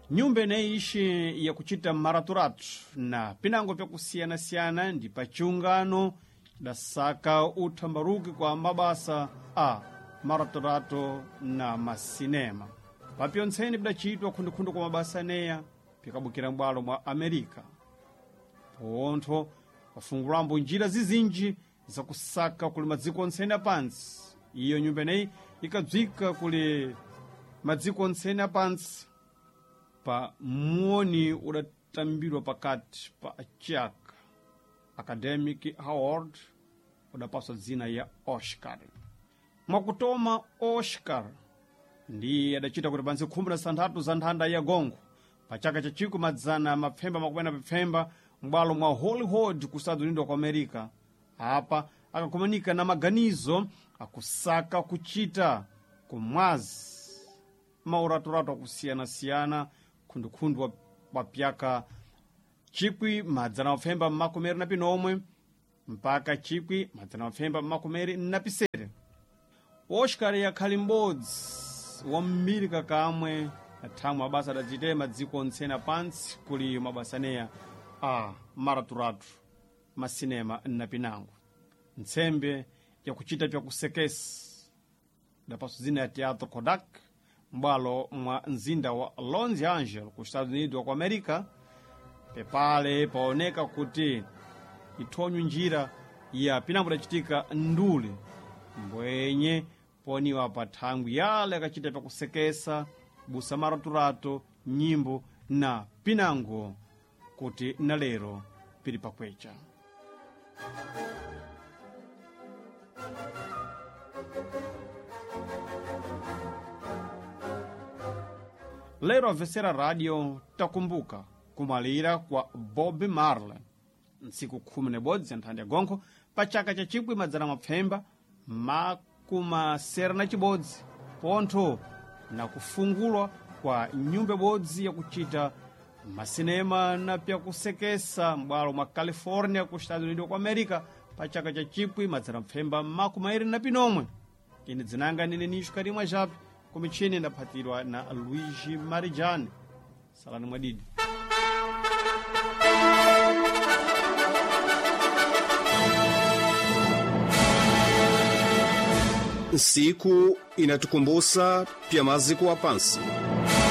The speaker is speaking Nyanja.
nyumba inaishi ya kuchita maraturatu na pinango vya kusiyana-siyana ndi pachungano dasaka uthambaruki kwa mabasa a maraturato na masinema papyontseni bidachitwa khundukhundu kwa mabasa aneya pikabukira m'bwalo mwa Amerika pontho pafungulambo njira zizinji zakusaka kuli madziko ontsene apansi. Iyo nyumba ineyi ikadzwika kuli madziko ontsene apansi pa muoni udatambidwa pakati pa chaka Academic Award udapaswa dzina ya Oscar. Mwakutoma Oscar ndi adachita kuti pansi 16 za nthanda ya gongo pa chaka chachiku madzana mapfemba makubena pempfemba m'bwalo mwa Hollywood ku Estados Unidos kwa Amerika. Apa akakumanika na maganizo akusaka kuchita kumwazi mauraturatu akusiyana-siyana khundukhundu wa pyaka chikwi madzana mapfemba makumeri na pinomwe mpaka chikwi madzana mapfemba makumeri na pisere. Oscar yakhali m'bodzi wa mmiri kakamwe athamwe mabasa adachite madziko ontsene apansi kuli mabasa aneya a maraturatu masinema na pinango. Ntsembe yakuchita pyakusekesa dapaswa dzina ya Teatro Kodak m'bwalo mwa mzinda wa Los Angeles ku Estados Unidos kwa Amerika. Pepale paoneka kuti ithonyu njira ya pinango dachitika ndule mbwenye poniwa pa thangwi yale akachita pyakusekesa busa maraturato nyimbo na pinango kuti nalero pili pakwecha. Lero avesera radio takumbuka kumalira kwa Bob Marley ntsiku 11 ya nthanda ya gongo pa chaka cha chikwi madzana mapfemba makumasera na chibodzi pontho na kufungulwa kwa nyumba ibodzi yakuchita masinema na pyakusekesa m'bwalo mwa California ku Estados Unidos kwa Amerika pa chaka cha chikwi madzana mapfemba makumairi na pinomwe. Ine dzinanga nine nishu karimwa japi kumichini ndaphatirwa na Luigi Marijani. Salani mwadidi. Siku inatukumbusa pya maziko apansi.